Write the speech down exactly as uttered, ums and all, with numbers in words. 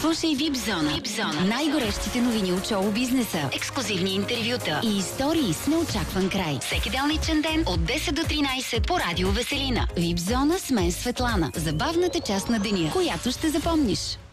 Слушай Випзона. Випзона. Най-горещите новини от шоу бизнеса, ексклузивни интервюта и истории с неочакван край. Всеки делничен ден от десет до тринайсет по радио Веселина. Випзона с мен Светлана. Забавната част на деня, която ще запомниш.